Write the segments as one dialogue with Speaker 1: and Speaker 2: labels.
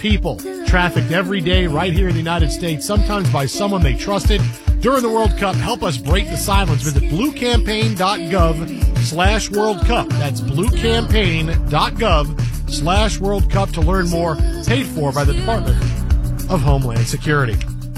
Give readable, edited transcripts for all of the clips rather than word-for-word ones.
Speaker 1: people trafficked every day right here in the United States, sometimes by someone they trusted during the World Cup. Help us break the silence. Visit bluecampaign.gov/World Cup. That's bluecampaign.gov/World Cup to learn more. Paid for by the Department of Homeland Security.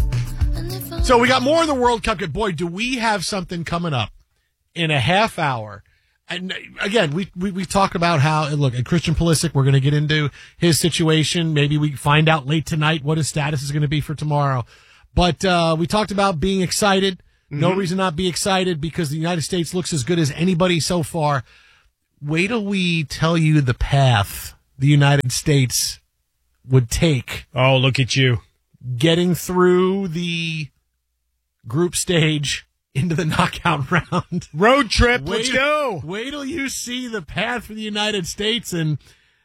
Speaker 1: So we got more of the World Cup. Boy, do we have something coming up in a half hour. And again, we talk about how, look, at Christian Pulisic, we're going to get into his situation. Maybe we find out late tonight what his status is going to be for tomorrow. But we talked about being excited. No reason not be excited because the United States looks as good as anybody so far. Wait till we tell you the path the United States would take.
Speaker 2: Oh, look at you.
Speaker 1: Getting through the group stage into the knockout round.
Speaker 2: Road trip, let's go.
Speaker 1: Wait till you see the path for the United States, and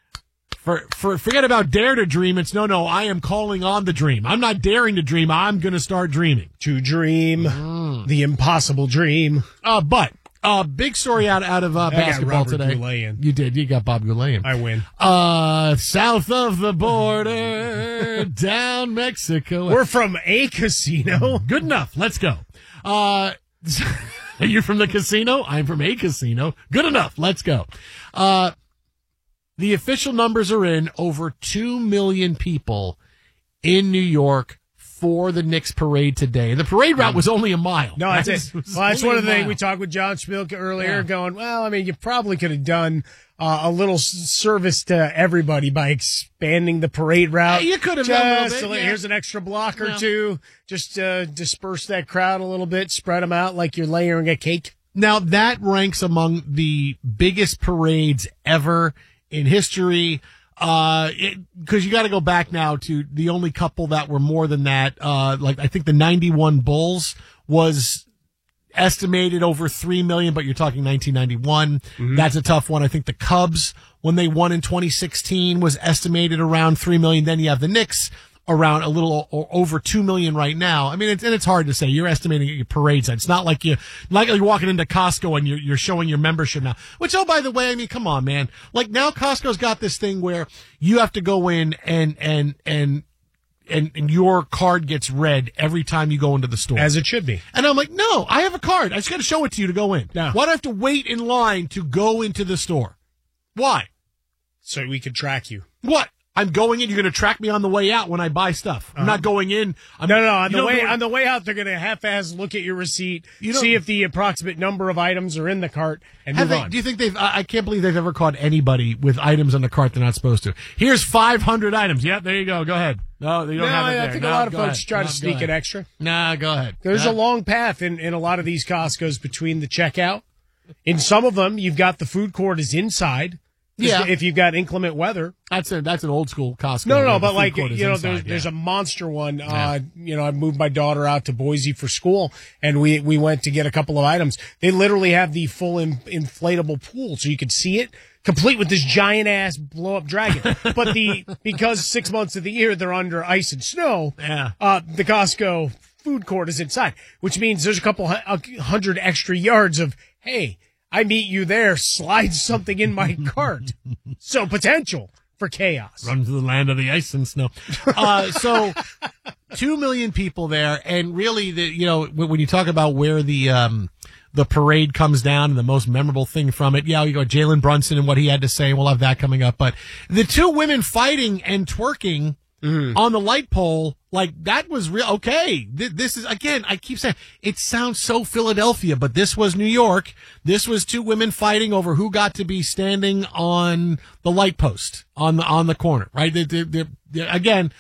Speaker 1: forget about dare to dream. It's no, I am calling on the dream. I'm not daring to dream. I'm going to start dreaming.
Speaker 2: To dream, the impossible dream.
Speaker 1: But big story out of basketball today.
Speaker 2: Goulet.
Speaker 1: You did. You got Bob Goulet.
Speaker 2: I win.
Speaker 1: South of the border, down Mexico.
Speaker 2: We're from a casino.
Speaker 1: Good enough. Let's go. Are you from the casino? I'm from a casino. Good enough. Let's go. The official numbers are in. Over 2 million people in New York for the Knicks parade today. And the parade route was only a mile.
Speaker 2: No, that's it. Well, that's one of the things we talked with John Schmilke earlier, going, well, I mean, you probably could have done a little service to everybody by expanding the parade route.
Speaker 1: You could have done a little bit,
Speaker 2: Here's an extra block or two. Just disperse that crowd a little bit, spread them out like you're layering a cake.
Speaker 1: Now, that ranks among the biggest parades ever in history. Because you got to go back now to the only couple that were more than that. Like I think the 91 Bulls was estimated over 3 million, but you're talking 1991. That's a tough one. I think the Cubs, when they won in 2016, was estimated around 3 million. Then you have the Knicks around a little over 2 million right now. I mean, it's hard to say. You're estimating your parade size. It's not like you're walking into Costco and you're showing your membership now. Which, oh, by the way, I mean, come on, man. Like now Costco's got this thing where you have to go in and your card gets read every time you go into the store.
Speaker 2: As it should be.
Speaker 1: And I'm like, no, I have a card. I just got to show it to you to go in.
Speaker 2: No.
Speaker 1: Why do I have to wait in line to go into the store? Why?
Speaker 2: So we could track you.
Speaker 1: What? I'm going in. You're going to track me on the way out when I buy stuff. I'm not going in.
Speaker 2: No. On the way out, they're going to half-ass look at your receipt, see if the approximate number of items are in the cart, and move on.
Speaker 1: Do you think I can't believe they've ever caught anybody with items on the cart they're not supposed to. Here's 500 items. Yeah, there you go. Go ahead. No, they don't have it there.
Speaker 2: I think a lot of folks try to sneak it extra.
Speaker 1: Nah, go ahead.
Speaker 2: There's a long path in a lot of these Costco's between the checkout. In some of them, you've got the food court is inside. Yeah. If you've got inclement weather.
Speaker 1: That's an old school Costco.
Speaker 2: No, but like, there's a monster one. Yeah. I moved my daughter out to Boise for school and we went to get a couple of items. They literally have the full inflatable pool so you could see it, complete with this giant ass blow up dragon. But because 6 months of the year they're under ice and snow, the Costco food court is inside, which means there's a couple hundred extra yards of, hey, I meet you there, slide something in my cart. So potential for chaos.
Speaker 1: Run to the land of the ice and snow. So 2 million people there. And really, when you talk about where the parade comes down and the most memorable thing from it, you got Jalen Brunson and what he had to say. We'll have that coming up. But the two women fighting and twerking on the light pole, like that was real. Okay. This is, again, I keep saying it sounds so Philadelphia, but this was New York. This was two women fighting over who got to be standing on the light post on the corner, right? Again,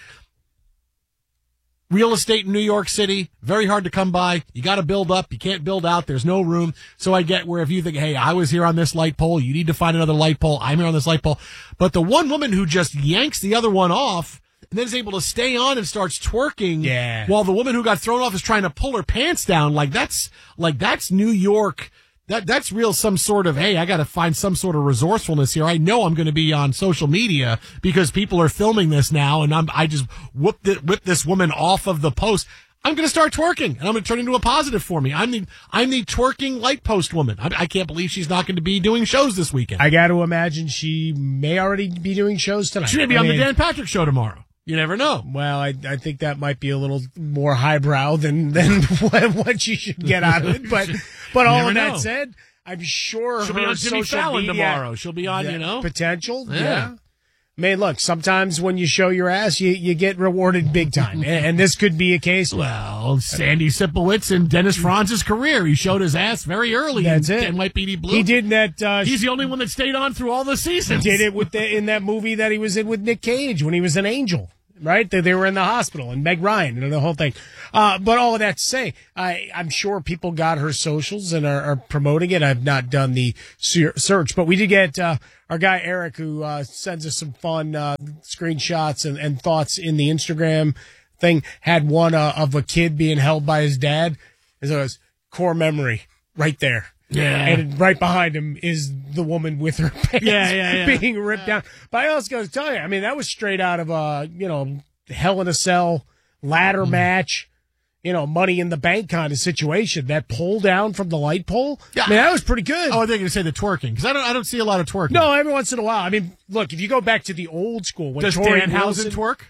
Speaker 1: real estate in New York City, very hard to come by. You got to build up. You can't build out. There's no room. So I get where if you think, hey, I was here on this light pole, you need to find another light pole. I'm here on this light pole. But the one woman who just yanks the other one off and then is able to stay on and starts twerking while the woman who got thrown off is trying to pull her pants down. That's New York. That's real some sort of, hey, I got to find some sort of resourcefulness here. I know I'm going to be on social media because people are filming this now and I just whipped this woman off of the post. I'm going to start twerking and I'm going to turn into a positive for me. I'm the twerking light post woman. I can't believe she's not going to be doing shows this weekend.
Speaker 2: I got to imagine she may already be doing shows tonight.
Speaker 1: She may be on the Dan Patrick Show tomorrow. You never know.
Speaker 2: Well, I think that might be a little more highbrow than what you should get out of it. But all of that said, I'm sure
Speaker 1: she'll be on Jimmy Fallon tomorrow. She'll be on,
Speaker 2: potential. Yeah. I mean, look, sometimes when you show your ass, you get rewarded big time. And this could be a case.
Speaker 1: Well, Sandy Sipowicz in Dennis Franz's career. He showed his ass very early in NYPD Blue.
Speaker 2: He did that.
Speaker 1: He's the only one that stayed on through all the seasons.
Speaker 2: He did it in that movie that he was in with Nick Cage when he was an angel. Right? They were in the hospital, and Meg Ryan and the whole thing. But all of that to say, I'm sure people got her socials and are promoting it. I've not done the search, but we did get our guy Eric, who sends us some fun screenshots and thoughts in the Instagram thing, had one of a kid being held by his dad. And so it was core memory right there.
Speaker 1: Yeah.
Speaker 2: And right behind him is the woman with her pants being ripped down. But I also got to tell you, I mean, that was straight out of a, Hell in a Cell ladder match, Money in the Bank kind of situation. That pull down from the light pole. Yeah. I mean, that was pretty good.
Speaker 1: Oh, I think you're going to say the twerking, because I don't see a lot of twerking.
Speaker 2: No, every once in a while. I mean, look, if you go back to the old school. When
Speaker 1: does Danhausen twerk?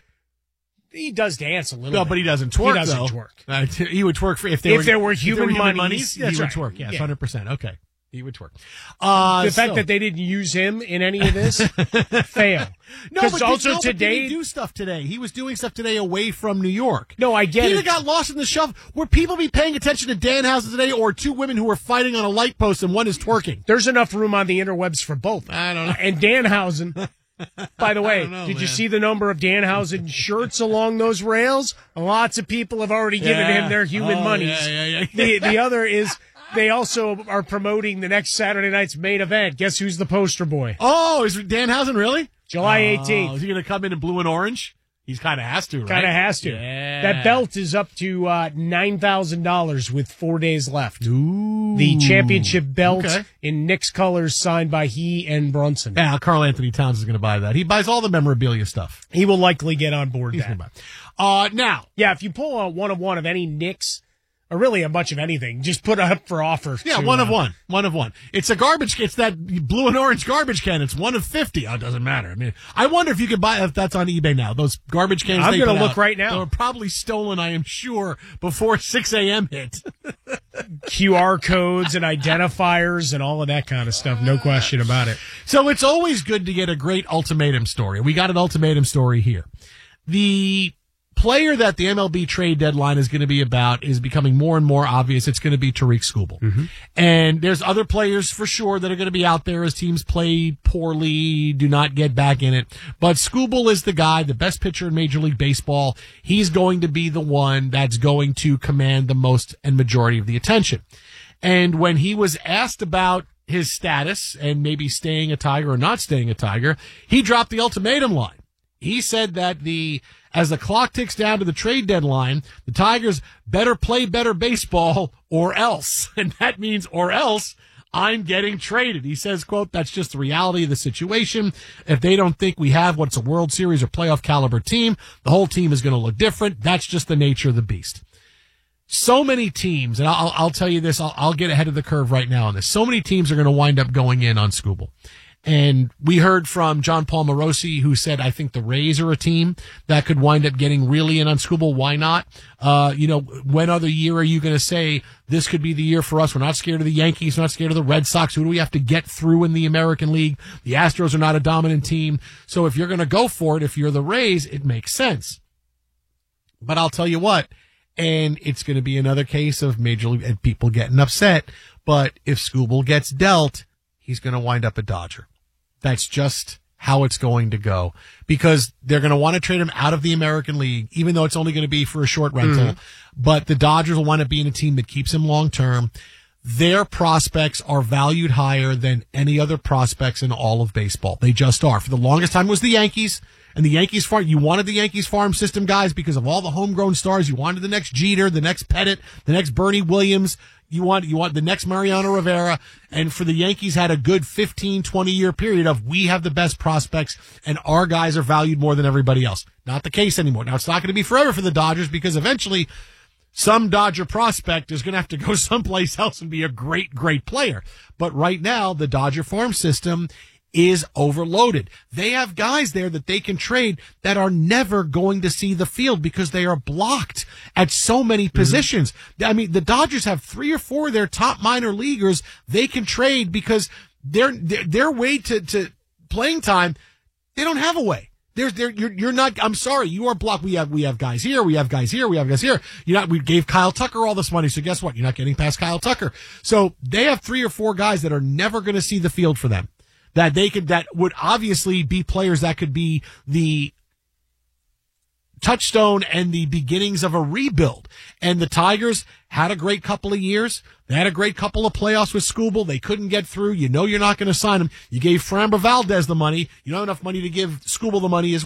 Speaker 2: He does dance a little bit.
Speaker 1: No, but he doesn't twerk,
Speaker 2: He doesn't twerk.
Speaker 1: He would twerk if there were human monies. He would twerk, yes, 100%. Okay. He would twerk.
Speaker 2: The fact that they didn't use him in any of this, fail.
Speaker 1: But did he do stuff today? He was doing stuff today away from New York.
Speaker 2: No, I get it.
Speaker 1: He got lost in the shuffle. Would people be paying attention to Danhausen today, or two women who are fighting on a light post and one is twerking?
Speaker 2: There's enough room on the interwebs for both.
Speaker 1: I don't know.
Speaker 2: And Danhausen... By the way, did you see the number of Danhausen shirts along those rails? Lots of people have already given him their human monies.
Speaker 1: Yeah.
Speaker 2: The other is they also are promoting the next Saturday night's main event. Guess who's the poster boy?
Speaker 1: Oh, is Danhausen really?
Speaker 2: July 18th.
Speaker 1: Is he going to come in blue and orange? He's kind of has to, right?
Speaker 2: Kind of has to.
Speaker 1: Yeah.
Speaker 2: That belt is up to $9,000 with 4 days left.
Speaker 1: Ooh.
Speaker 2: The championship belt in Knicks colors signed by he and Brunson.
Speaker 1: Yeah, Karl Anthony Towns is going to buy that. He buys all the memorabilia stuff.
Speaker 2: He will likely get on board
Speaker 1: He's
Speaker 2: that.
Speaker 1: Gonna buy. Now.
Speaker 2: Yeah, if you pull a one-of-one of any Knicks, or really a bunch of anything, just put up for offer.
Speaker 1: Yeah, one of one. It's a garbage. It's that blue and orange garbage can. It's 1 of 50. Oh, it doesn't matter. I mean, I wonder if you could buy if that's on eBay now. Those garbage cans.
Speaker 2: I'm going to look right now.
Speaker 1: They were probably stolen, I am sure, before 6 a.m. hit.
Speaker 2: QR codes and identifiers and all of that kind of stuff. No question about it.
Speaker 1: So it's always good to get a great ultimatum story. We got an ultimatum story here. The player that the MLB trade deadline is going to be about is becoming more and more obvious. It's going to be Tariq Skubal.
Speaker 2: Mm-hmm.
Speaker 1: And there's other players for sure that are going to be out there as teams play poorly, do not get back in it. But Skubal is the guy, the best pitcher in Major League Baseball. He's going to be the one that's going to command the most and majority of the attention. And when he was asked about his status and maybe staying a Tiger or not staying a Tiger, he dropped the ultimatum line. He said that as the clock ticks down to the trade deadline, the Tigers better play better baseball or else. And that means or else I'm getting traded. He says, quote, that's just the reality of the situation. If they don't think we have what's a World Series or playoff caliber team, the whole team is going to look different. That's just the nature of the beast. So many teams, and I'll tell you this, I'll get ahead of the curve right now on this. So many teams are going to wind up going in on Skubal. And we heard from John Paul Morosi, who said, I think the Rays are a team that could wind up getting really in on Skubal. Why not? When other year are you going to say this could be the year for us? We're not scared of the Yankees. We're not scared of the Red Sox. Who do we have to get through in the American League? The Astros are not a dominant team. So if you're going to go for it, if you're the Rays, it makes sense. But I'll tell you what, and it's going to be another case of Major League and people getting upset. But if Skubal gets dealt, he's going to wind up a Dodger. That's just how it's going to go, because they're going to want to trade him out of the American League, even though it's only going to be for a short rental. Mm-hmm. But the Dodgers will want to be in a team that keeps him long term. Their prospects are valued higher than any other prospects in all of baseball. They just are. For the longest time it was the Yankees. And the Yankees farm, you wanted the Yankees farm system guys because of all the homegrown stars. You wanted the next Jeter, the next Pettit, the next Bernie Williams. You want the next Mariano Rivera. And for the Yankees had a good 15, 20 year period of we have the best prospects and our guys are valued more than everybody else. Not the case anymore. Now it's not going to be forever for the Dodgers because eventually some Dodger prospect is going to have to go someplace else and be a great, great player. But right now the Dodger farm system is overloaded. They have guys there that they can trade that are never going to see the field because they are blocked at so many positions. I mean, the Dodgers have 3 or 4 of their top minor leaguers they can trade because their way to playing time, they don't have a way. You're not, I'm sorry, you are blocked. We have guys here, we have guys here, we have guys here. We gave Kyle Tucker all this money, so guess what? You're not getting past Kyle Tucker. So they have 3 or 4 guys that are never going to see the field for them. That would obviously be players that could be the touchstone and the beginnings of a rebuild. And the Tigers had a great couple of years. They had a great couple of playoffs with Skubal. They couldn't get through. You're not going to sign him. You gave Framber Valdez the money. You don't have enough money to give Skubal the money as